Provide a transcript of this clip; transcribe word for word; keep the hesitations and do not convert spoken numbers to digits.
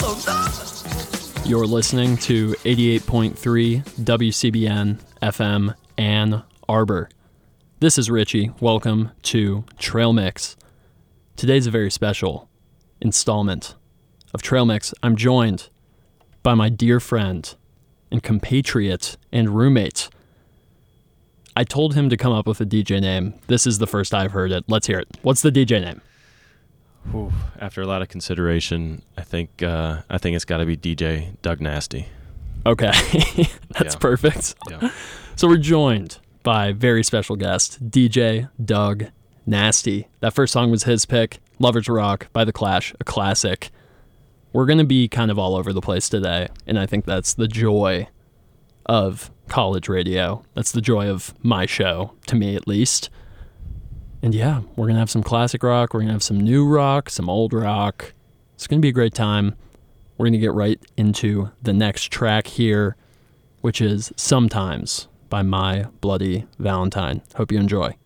You're listening to eighty-eight point three W C B N F M Ann Arbor. This is Richie. Welcome to Trail Mix. Today's a very special installment of Trail Mix. I'm joined by my dear friend and compatriot and roommate. I told him to come up with a D J name. This is the first I've heard it. Let's hear it. What's the D J name? Whew. After a lot of consideration, I think uh, I think it's got to be D J Doug Nasty. Okay, that's Yeah. perfect. Yeah. So we're joined by very special guest, D J Doug Nasty. That first song was his pick, Lovers Rock by The Clash, a classic. We're going to be kind of all over the place today, and I think that's the joy of college radio. That's the joy of my show, to me at least. And yeah, we're going to have some classic rock, we're going to have some new rock, some old rock. It's going to be a great time. We're going to get right into the next track here, which is Sometimes by My Bloody Valentine. Hope you enjoy.